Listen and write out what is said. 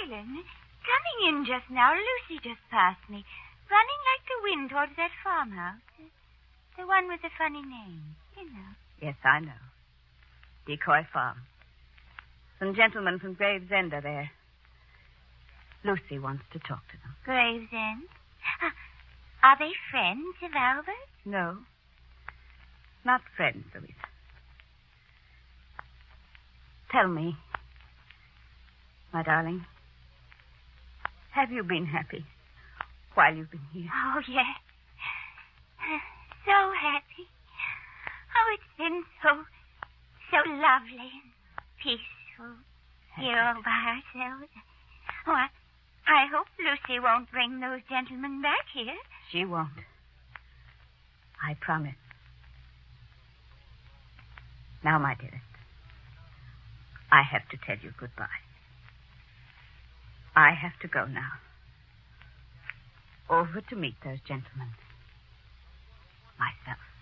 Helen, coming in just now, Lucy just passed me, running like the wind towards that farmhouse. The one with the funny name, you know. Yes, I know. Decoy Farm. Some gentlemen from Gravesend are there. Lucy wants to talk to them. Gravesend? Are they friends of Albert? No. Not friends, Louisa. Tell me, my darling, have you been happy while you've been here? Oh, yes. So happy. Oh, it's been so lovely and peaceful here all by ourselves. Oh, I hope Lucy won't bring those gentlemen back here. She won't. I promise. Now, my dearest, I have to tell you goodbye. I have to go now. Over to meet those gentlemen. Myself.